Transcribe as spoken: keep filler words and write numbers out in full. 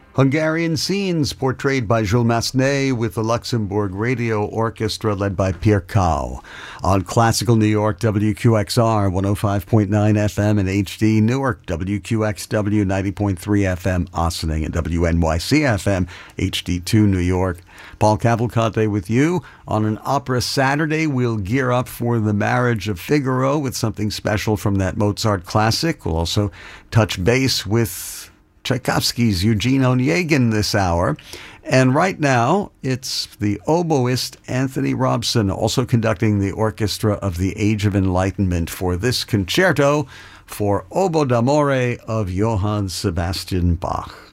Hungarian scenes portrayed by Jules Massenet with the Luxembourg Radio Orchestra led by Pierre Cao. On Classical New York, W Q X R one oh five point nine F M and H D, Newark, W Q X W ninety point three F M, Ossining, and W N Y C F M, H D two New York. Paul Cavalcante with you. On an opera Saturday, we'll gear up for The Marriage of Figaro with something special from that Mozart classic. We'll also touch base with Tchaikovsky's Eugene Onegin this hour. And right now, it's the oboist Anthony Robson, also conducting the Orchestra of the Age of Enlightenment for this concerto for Oboe d'Amore of Johann Sebastian Bach.